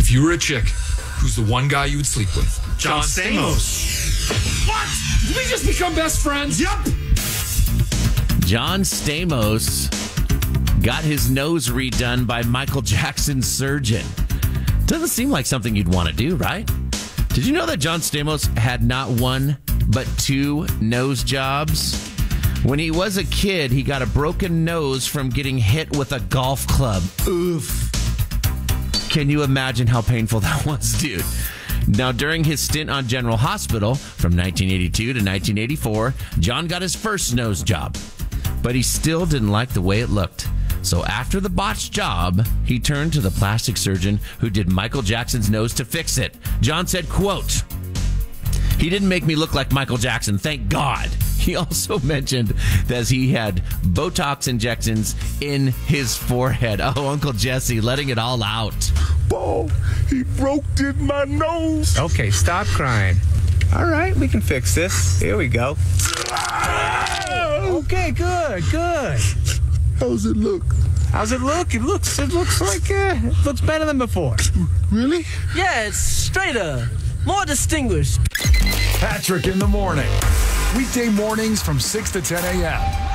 If you were a chick, who's the one guy you would sleep with? John Stamos. What? Did we just become best friends? Yep. John Stamos got his nose redone by Michael Jackson's surgeon. Doesn't seem like something you'd want to do, right? Did you know that John Stamos had not one, but 2 nose jobs? When he was a kid, he got a broken nose from getting hit with a golf club. Oof. Can you imagine how painful that was, dude? Now, during his stint on General Hospital from 1982 to 1984, John got his first nose job, but he still didn't like the way it looked. So after the botched job, he turned to the plastic surgeon who did Michael Jackson's nose to fix it. John said, quote, "He didn't make me look like Michael Jackson, thank God." He also mentioned that he had Botox injections in his forehead. Oh, Uncle Jesse, letting it all out. Bo, he broke in my nose. Okay, stop crying. All right, we can fix this. Here we go. Okay, good. How's it look? How's it look? It looks like it looks better than before. Really? Yeah, it's straighter, more distinguished. Patrick in the morning. Weekday mornings from 6 to 10 a.m.